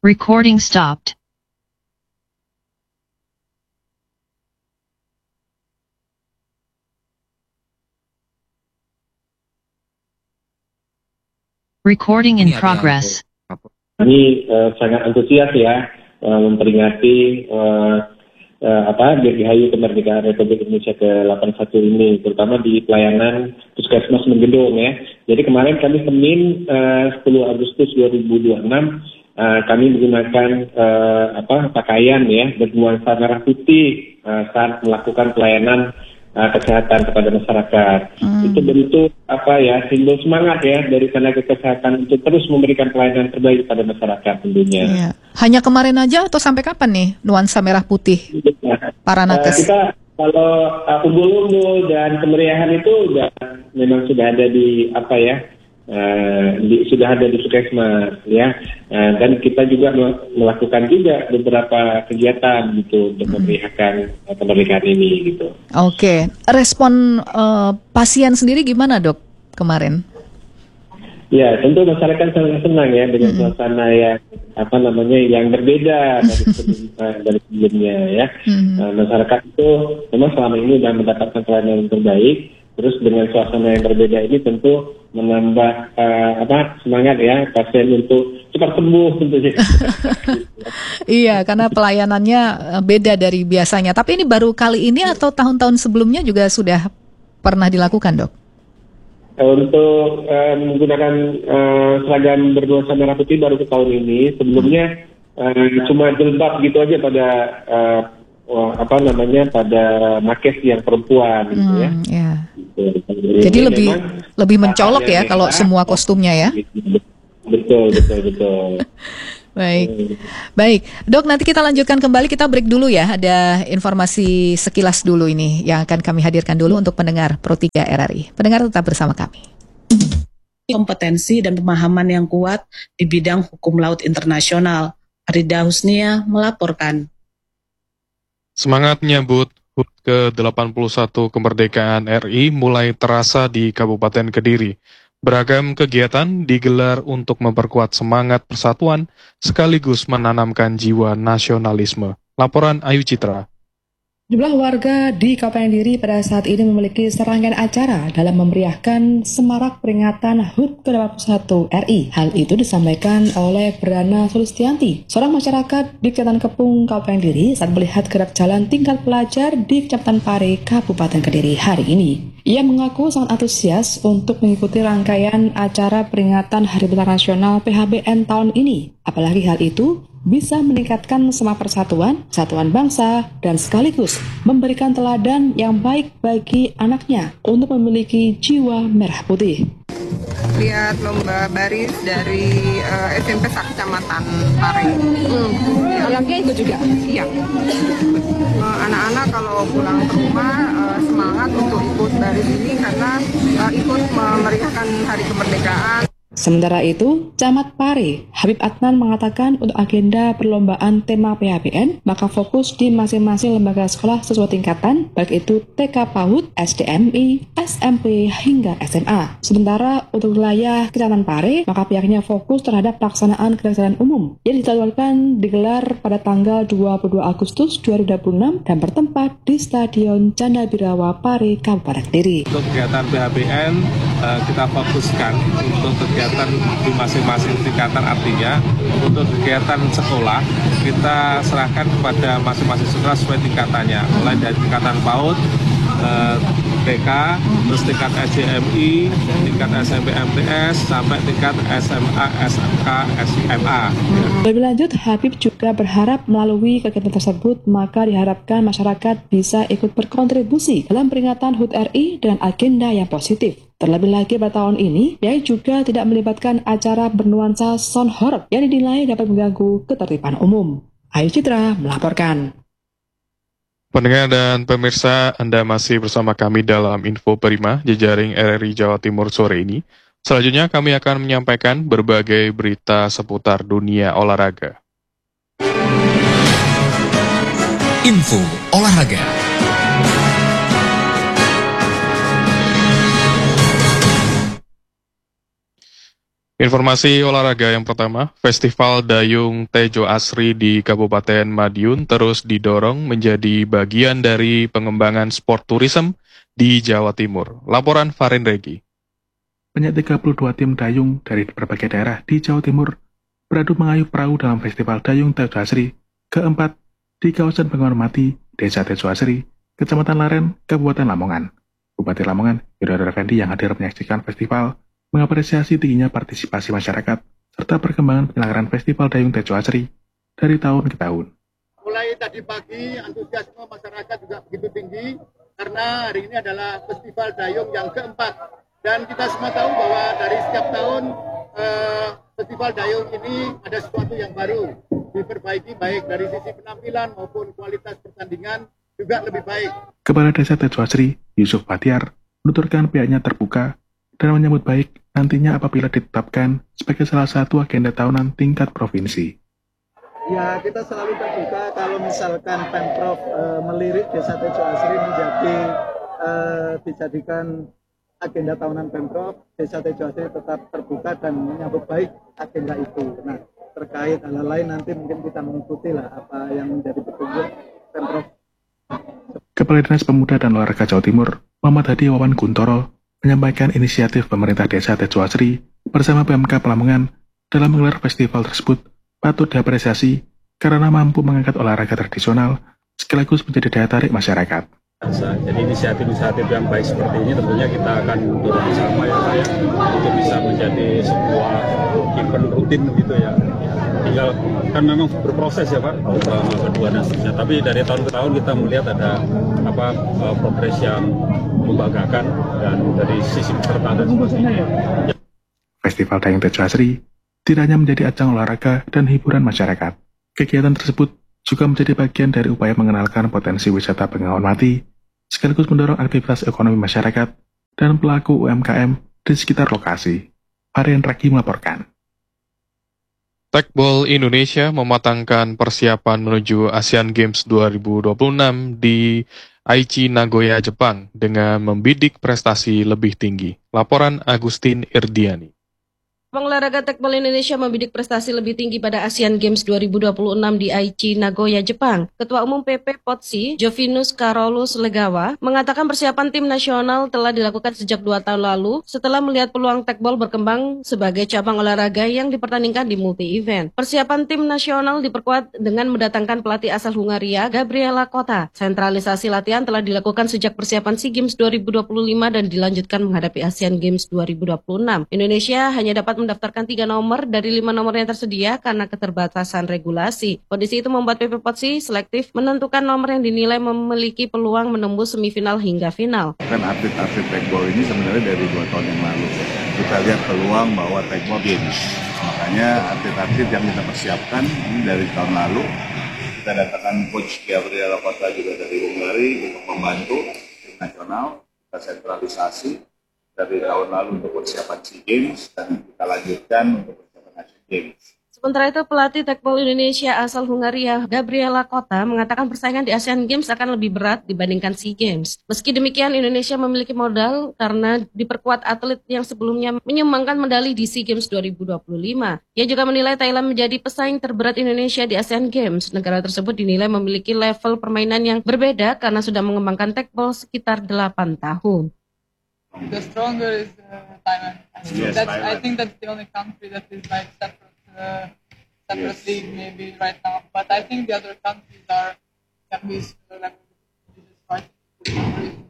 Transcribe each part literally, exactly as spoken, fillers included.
Recording stopped. Recording in progress. Ini uh, sangat antusias ya uh, memperingati uh, uh, apa Dirgahayu Kemerdekaan Republik Indonesia ke delapan puluh satu ini, terutama di pelayanan Puskesmas Menggedong ya. Jadi kemarin kami Senin uh, sepuluh Agustus dua ribu dua puluh enam uh, kami menggunakan uh, apa pakaian ya bernuansa merah putih uh, saat melakukan pelayanan Uh, kesehatan kepada masyarakat. Hmm. Itu bentuk apa ya simbol semangat ya dari tenaga kesehatan untuk terus memberikan pelayanan terbaik kepada masyarakat tentunya. Iya. Hanya kemarin aja atau sampai kapan nih nuansa merah putih ya. Para nakes? Uh, kita kalau uh, umbul-umbul dan kemeriahan itu udah memang sudah ada di apa ya uh, di, sudah ada di Puskesmas ya uh, dan kita juga melakukan juga beberapa kegiatan gitu untuk memeriahkan uh, kemerdekaan ini gitu. Oke, respon uh, pasien sendiri gimana dok kemarin? Ya, tentu masyarakat sangat senang ya dengan mm-hmm. suasana yang apa namanya yang berbeda dari sebelum, uh, dari sebelumnya ya. Mm-hmm. Uh, masyarakat itu memang selama ini sudah mendapatkan pelayanan yang terbaik. Terus dengan suasana yang berbeda ini tentu menambah uh, apa semangat ya pasien untuk cepat sembuh tentunya. Iya, karena pelayanannya beda dari biasanya. Tapi ini baru kali ini atau tahun-tahun sebelumnya juga sudah pernah dilakukan, dok? Untuk uh, menggunakan uh, seragam bernuansa merah putih baru ke tahun ini. Sebelumnya uh, cuma jilbab gitu aja pada uh, uh, apa namanya pada nakes yang perempuan gitu ya. Hmm, yeah. Jadi lebih lebih mencolok ya kalau semua kostumnya ya. Betul, betul, betul. Baik, baik, dok. Nanti kita lanjutkan kembali. Kita break dulu ya. Ada informasi sekilas dulu ini yang akan kami hadirkan dulu untuk pendengar Pro tiga R R I. Pendengar tetap bersama kami. Kompetensi dan pemahaman yang kuat di bidang hukum laut internasional. Arida Husnia melaporkan. Semangat menyambut H U T ke delapan puluh satu kemerdekaan R I mulai terasa di Kabupaten Kediri. Beragam kegiatan digelar untuk memperkuat semangat persatuan sekaligus menanamkan jiwa nasionalisme. Laporan Ayu Citra. Jumlah warga di Kabupaten Kediri pada saat ini memiliki serangkaian acara dalam memeriahkan semarak peringatan H U T ke delapan puluh satu R I. Hal itu disampaikan oleh Brana Sulistianti, seorang masyarakat di Kecamatan Kepung, Kabupaten Kediri saat melihat gerak jalan tingkat pelajar di Kecamatan Pare, Kabupaten Kediri hari ini. Ia mengaku sangat antusias untuk mengikuti rangkaian acara peringatan Hari Besar Nasional P H B N tahun ini. Apalagi hal itu bisa meningkatkan semangat persatuan, kesatuan bangsa, dan sekaligus memberikan teladan yang baik bagi anaknya untuk memiliki jiwa merah putih. Lihat lomba baris dari uh, S M P Kecamatan Pare. Hmm. Anaknya ikut juga? Iya. Uh, anak-anak kalau pulang ke rumah uh, semangat untuk ikut baris ini karena uh, ikut memeriahkan Hari Kemerdekaan. Sementara itu, Camat Pare, Habib Adnan mengatakan untuk agenda perlombaan tema P H B N, maka fokus di masing-masing lembaga sekolah sesuai tingkatan, baik itu T K PAUD, S D M I, S M P, hingga S M A. Sementara untuk wilayah Kecamatan Pare, maka pihaknya fokus terhadap pelaksanaan kegiatan umum yang dijadwalkan digelar pada tanggal dua puluh dua Agustus dua ribu dua puluh enam dan bertempat di Stadion Canda Birawa Pare, Kabupaten Kediri. Untuk kegiatan P H B N, uh, kita fokuskan untuk kegiatan kegiatan di masing-masing tingkatan, artinya untuk kegiatan sekolah kita serahkan kepada masing-masing sekolah sesuai tingkatannya, mulai dari tingkatan PAUD, eh, T K, terus tingkat S D M I, tingkat S M P M T S, sampai tingkat S M A, S M K, S M A. Lebih lanjut, Habib juga berharap melalui kegiatan tersebut, maka diharapkan masyarakat bisa ikut berkontribusi dalam peringatan H U T R I dengan agenda yang positif. Terlebih lagi pada tahun ini, pihak juga tidak melibatkan acara bernuansa sound horror yang dinilai dapat mengganggu ketertiban umum. Ayu Citra melaporkan. Pendengar dan pemirsa, Anda masih bersama kami dalam Info Prima, jejaring R R I Jawa Timur sore ini. Selanjutnya kami akan menyampaikan berbagai berita seputar dunia olahraga. Info Olahraga. Informasi olahraga yang pertama, Festival Dayung Tejo Asri di Kabupaten Madiun terus didorong menjadi bagian dari pengembangan sport tourism di Jawa Timur. Laporan Farin Regi. Banyak tiga puluh dua tim dayung dari berbagai daerah di Jawa Timur beradu mengayuh perahu dalam Festival Dayung Tejo Asri keempat di kawasan Bengawan Mati, Desa Tejo Asri, Kecamatan Laren, Kabupaten Lamongan. Bupati Lamongan, Yudhoyono Effendi yang hadir menyaksikan festival mengapresiasi tingginya partisipasi masyarakat serta perkembangan penyelenggaraan Festival Dayung Tejo Asri dari tahun ke tahun. Mulai tadi pagi, antusiasme masyarakat juga begitu tinggi karena hari ini adalah Festival Dayung yang keempat. Dan kita semua tahu bahwa dari setiap tahun eh, Festival Dayung ini ada sesuatu yang baru, diperbaiki baik dari sisi penampilan maupun kualitas pertandingan juga lebih baik. Kepala Desa Tejo Asri, Yusuf Batiar, menuturkan pihaknya terbuka dan menyambut baik nantinya apabila ditetapkan sebagai salah satu agenda tahunan tingkat provinsi. Ya, kita selalu terbuka kalau misalkan Pemprov e, melirik Desa Tejo Asri menjadi e, dijadikan agenda tahunan Pemprov, Desa Tejo Asri tetap terbuka dan menyambut baik agenda itu. Nah, terkait hal lain nanti mungkin kita mengikuti lah apa yang menjadi petunjuk Pemprov. Kepala Dinas Pemuda dan Olahraga Jawa Timur, Muhammad Hadi Wawan Guntoro, menyampaikan inisiatif pemerintah Desa Tejo Asri bersama P M K Lamongan dalam menggelar festival tersebut patut diapresiasi karena mampu mengangkat olahraga tradisional sekaligus menjadi daya tarik masyarakat. Jadi inisiatif-inisiatif yang baik seperti ini tentunya kita akan dorong bersama ya saya untuk bisa menjadi sebuah event rutin gitu ya. Tinggal kan memang berproses ya Pak, tahun kedua dan seterusnya. Tapi dari tahun ke tahun kita melihat ada apa progres yang membanggakan dan dari sisi peserta dan sebagainya. Festival Dayung Tejo Asri tidak hanya menjadi ajang olahraga dan hiburan masyarakat. Kegiatan tersebut juga menjadi bagian dari upaya mengenalkan potensi wisata Bengawan Mati, sekaligus mendorong aktivitas ekonomi masyarakat dan pelaku U M K M di sekitar lokasi. Farin Regi melaporkan. Tekbol Indonesia mematangkan persiapan menuju Asian Games dua ribu dua puluh enam di Aichi, Nagoya, Jepang dengan membidik prestasi lebih tinggi. Laporan Agustin Irdiani. Olahraga tekbol Indonesia membidik prestasi lebih tinggi pada Asian Games dua ribu dua puluh enam di Aichi, Nagoya, Jepang. Ketua Umum P P Potsi, Jovinus Karolus Legawa, mengatakan persiapan tim nasional telah dilakukan sejak dua tahun lalu setelah melihat peluang tekbol berkembang sebagai cabang olahraga yang dipertandingkan di multi-event. Persiapan tim nasional diperkuat dengan mendatangkan pelatih asal Hungaria, Gabriela Kota. Sentralisasi latihan telah dilakukan sejak persiapan SEA Games dua ribu dua puluh lima dan dilanjutkan menghadapi Asian Games dua ribu dua puluh enam. Indonesia hanya dapat mendaftarkan tiga nomor dari lima nomor yang tersedia karena keterbatasan regulasi. Kondisi itu membuat P P Potsi selektif menentukan nomor yang dinilai memiliki peluang menembus semifinal hingga final. Kan atlet-atlet tekbol ini sebenarnya dari dua tahun yang lalu kita lihat peluang bahwa tekbol games. Makanya atlet-atlet yang kita persiapkan ini dari tahun lalu. Kita datangkan coach Gabriela Kota juga dari Hungaria untuk membantu tim nasional. Kita sentralisasi dari tahun lalu untuk persiapan SEA Games dan kita lanjutkan untuk persiapan Asian Games. Sementara itu, pelatih tekbol Indonesia asal Hungaria, Gabriela Kota, mengatakan persaingan di Asian Games akan lebih berat dibandingkan SEA Games. Meski demikian, Indonesia memiliki modal karena diperkuat atlet yang sebelumnya menyumbangkan medali di SEA Games dua ribu dua puluh lima. Ia juga menilai Thailand menjadi pesaing terberat Indonesia di Asian Games. Negara tersebut dinilai memiliki level permainan yang berbeda karena sudah mengembangkan tekbol sekitar delapan tahun. The stronger is uh, Thailand. I, mean, Yes, that's, Thailand. I think that's the only country that is like separate, uh, separate Yes. league maybe right now. But I think the other countries are can be uh, like just fighting for some reason.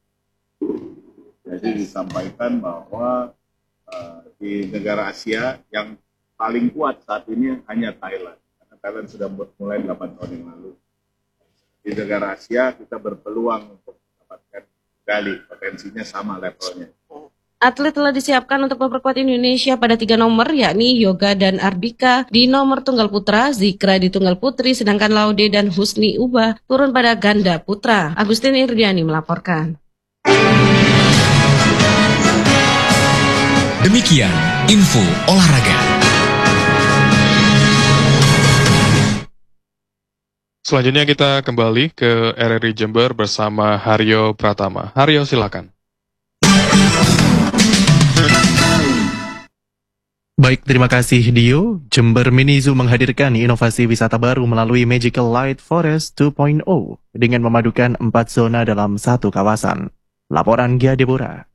Jadi disampaikan bahwa uh, di negara Asia yang paling kuat saat ini hanya Thailand. Karena Thailand sudah mulai delapan tahun yang lalu. Di negara Asia kita berpeluang untuk mendapatkan medali, potensinya sama levelnya. Atlet telah disiapkan untuk memperkuat Indonesia pada tiga nomor, yakni Yoga dan Arbika di nomor tunggal putra, Zikra di tunggal putri, sedangkan Laude dan Husni Ubah turun pada ganda putra. Agustin Irdiani melaporkan. Demikian info olahraga. Selanjutnya kita kembali ke R R I Jember bersama Haryo Pratama. Haryo, silakan. Baik, terima kasih Dio. Jember Mini Zoo menghadirkan inovasi wisata baru melalui Magical Light Forest dua titik nol dengan memadukan empat zona dalam satu kawasan. Laporan Gia Deborah.